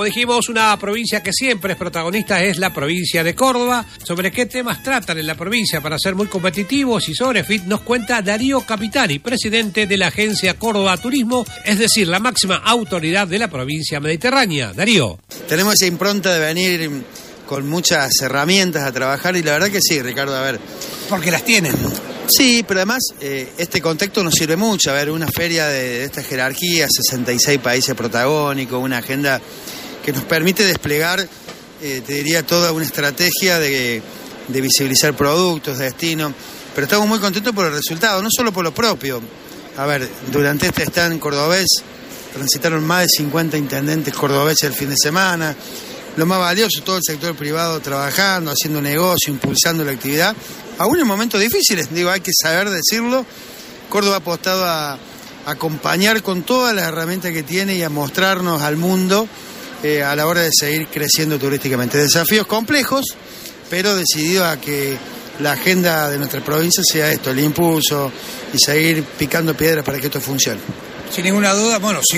Como dijimos, una provincia que siempre es protagonista es la provincia de Córdoba. ¿Sobre qué temas tratan en la provincia para ser muy competitivos? Y sobre FIT nos cuenta Darío Capitani, presidente de la agencia Córdoba Turismo, es decir, la máxima autoridad de la provincia mediterránea. Darío. Tenemos esa impronta de venir con muchas herramientas a trabajar y la verdad que sí, Ricardo, a ver. Porque las tienen. Sí, pero además este contexto nos sirve mucho. A ver, una feria de esta jerarquía, 66 países protagónicos, una agenda que nos permite desplegar, te diría, toda una estrategia de visibilizar productos, destinos. Pero estamos muy contentos por el resultado, no solo por lo propio. A ver, durante este stand cordobés transitaron más de 50 intendentes cordobeses el fin de semana. Lo más valioso, todo el sector privado trabajando, haciendo negocio, impulsando la actividad. Aún en momentos difíciles, digo, hay que saber decirlo. Córdoba ha apostado a acompañar con todas las herramientas que tiene y a mostrarnos al mundo a la hora de seguir creciendo turísticamente. Desafíos complejos, pero decidido a que la agenda de nuestra provincia sea esto, el impulso y seguir picando piedras para que esto funcione. Sin ninguna duda,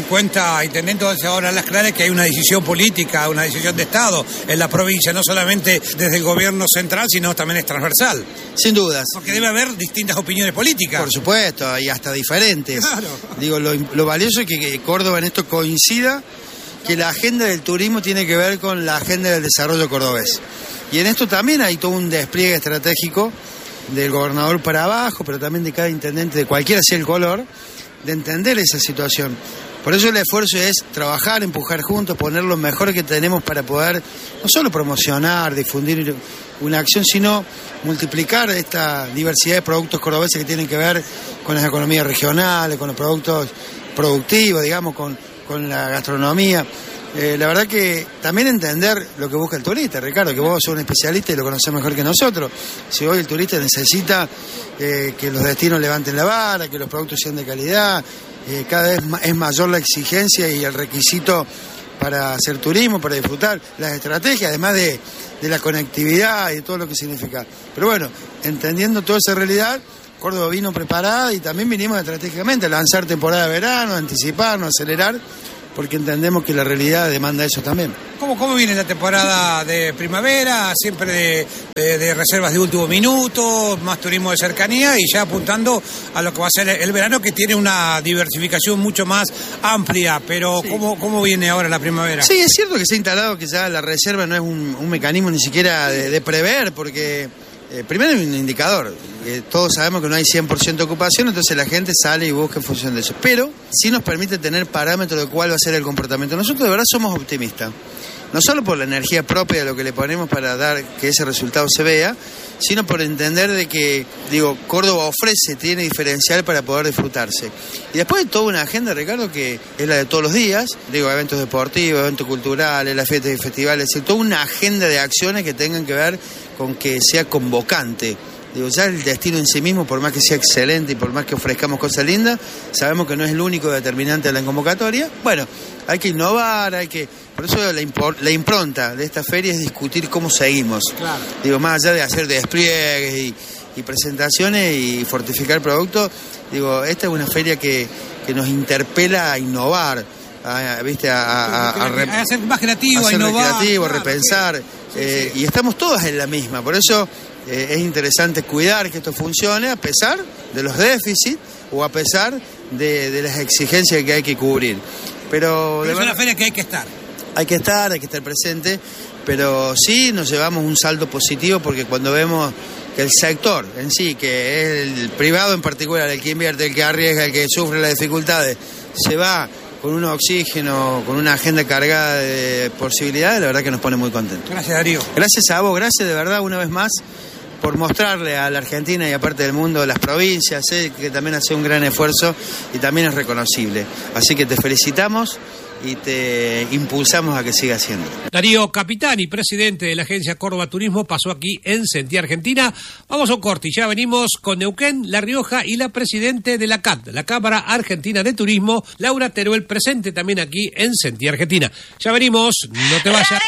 50 intendentes ahora las claras que hay una decisión política, una decisión de Estado en la provincia, no solamente desde el gobierno central, sino también es transversal. Sin dudas. Porque debe haber distintas opiniones políticas. Por supuesto, y hasta diferentes. Claro. Digo, lo valioso es que Córdoba en esto coincida, que la agenda del turismo tiene que ver con la agenda del desarrollo cordobés. Y en esto también hay todo un despliegue estratégico del gobernador para abajo, pero también de cada intendente, de cualquiera sea el color, de entender esa situación. Por eso el esfuerzo es trabajar, empujar juntos, poner lo mejor que tenemos para poder no solo promocionar, difundir una acción, sino multiplicar esta diversidad de productos cordobeses que tienen que ver con las economías regionales, con los productos productivos, digamos, con la gastronomía. La verdad que también entender lo que busca el turista, Ricardo, que vos sos un especialista y lo conocés mejor que nosotros. Si hoy el turista necesita que los destinos levanten la vara, que los productos sean de calidad, cada vez es mayor la exigencia y el requisito para hacer turismo, para disfrutar las estrategias, además de la conectividad y todo lo que significa. Pero bueno, entendiendo toda esa realidad, Córdoba vino preparada y también vinimos estratégicamente a lanzar temporada de verano, a anticiparnos, a acelerar, porque entendemos que la realidad demanda eso también. ¿Cómo viene la temporada de primavera? Siempre de reservas de último minuto, más turismo de cercanía y ya apuntando a lo que va a ser el verano, que tiene una diversificación mucho más amplia. Pero sí. ¿Cómo viene ahora la primavera? Sí, es cierto que se ha instalado que ya la reserva no es un mecanismo ni siquiera de prever, porque primero hay un indicador. Todos sabemos que no hay 100% ocupación, entonces la gente sale y busca en función de eso. Pero sí nos permite tener parámetros de cuál va a ser el comportamiento. Nosotros de verdad somos optimistas. No solo por la energía propia de lo que le ponemos para dar que ese resultado se vea, sino por entender de que, Córdoba tiene diferencial para poder disfrutarse. Y después de toda una agenda, Ricardo, que es la de todos los días, eventos deportivos, eventos culturales, las fiestas y festivales, toda una agenda de acciones que tengan que ver con que sea convocante. Ya el destino en sí mismo, por más que sea excelente y por más que ofrezcamos cosas lindas, sabemos que no es el único determinante de la convocatoria. Bueno, hay que innovar, por eso la impronta de esta feria es discutir cómo seguimos. Claro. Más allá de hacer despliegues y presentaciones y fortificar productos, esta es una feria que nos interpela a innovar, a ser más creativo, a innovar, a repensar, y estamos todas en la misma, por eso es interesante cuidar que esto funcione a pesar de los déficits o a pesar de las exigencias que hay que cubrir. Pero es una feria que hay que estar. Hay que estar presente, pero sí nos llevamos un saldo positivo porque cuando vemos que el sector en sí, que es el privado en particular, el que invierte, el que arriesga, el que sufre las dificultades, se va con un oxígeno, con una agenda cargada de posibilidades, la verdad que nos pone muy contentos. Gracias, Darío. Gracias a vos, gracias de verdad una vez más por mostrarle a la Argentina y aparte del mundo, las provincias, que también hace un gran esfuerzo y también es reconocible. Así que te felicitamos y te impulsamos a que siga haciendo. Darío Capitani, presidente de la agencia Córdoba Turismo, pasó aquí en Sentí Argentina. Vamos a un corte y ya venimos con Neuquén, La Rioja y la presidente de la CAT, la Cámara Argentina de Turismo, Laura Teruel, presente también aquí en Sentí Argentina. Ya venimos, no te vayas.